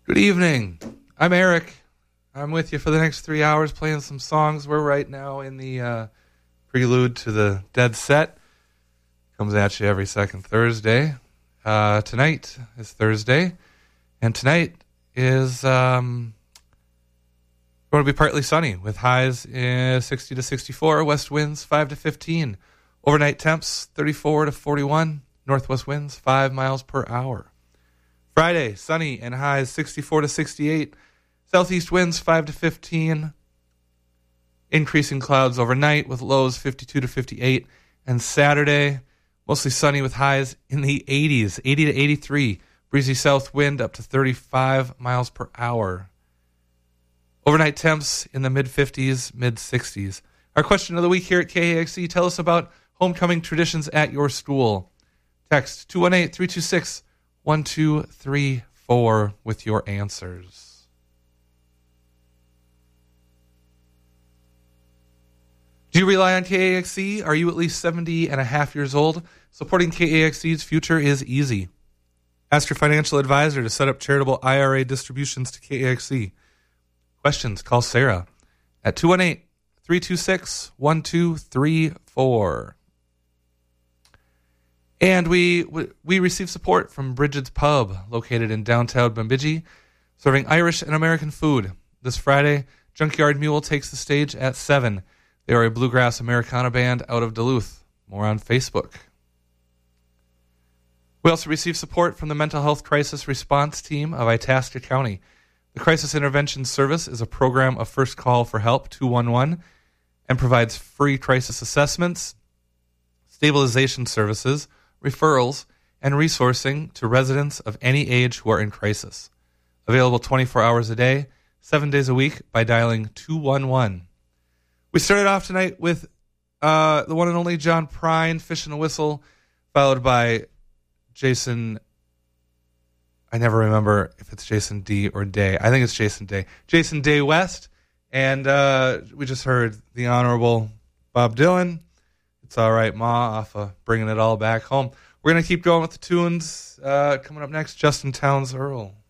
Good evening. I'm Eric. I'm with you for the next 3 hours playing some songs. We're right now in the prelude to the Dead Set. Comes at you every second Thursday. Tonight is Thursday, and tonight is going to be partly sunny with highs 60 to 64, west winds 5 to 15. Overnight temps 34 to 41, northwest winds 5 miles per hour. Friday, sunny and highs 64 to 68. Southeast winds 5 to 15. Increasing clouds overnight with lows 52 to 58. And Saturday, mostly sunny with highs in the 80s, 80 to 83. Breezy south wind up to 35 miles per hour. Overnight temps in the mid-50s, mid-60s. Our question of the week here at KAXE, tell us about homecoming traditions at your school. Text 218-326-1234 with your answers. Do you rely on KAXE? Are you at least 70 and a half years old? Supporting KAXE's future is easy. Ask your financial advisor to set up charitable IRA distributions to KAXE. Questions? Call Sarah at 218-326-1234. And we receive support from Bridget's Pub, located in downtown Bemidji, serving Irish and American food. This Friday, Junkyard Mule takes the stage at 7. They are a bluegrass Americana band out of Duluth. More on Facebook. We also receive support from the Mental Health Crisis Response Team of Itasca County. The Crisis Intervention Service is a program of First Call for Help 211 and provides free crisis assessments, stabilization services, referrals, and resourcing to residents of any age who are in crisis. Available 24 hours a day, 7 days a week by dialing 211. We started off tonight with the one and only John Prine, Fish and a Whistle, followed by Jason. I never remember if it's Jason D or Day. I think it's Jason Day. Jason Day West. And we just heard the Honorable Bob Dylan. It's All Right, Ma, off of Bringing It All Back Home. We're going to keep going with the tunes. Coming up next, Justin Townes Earl.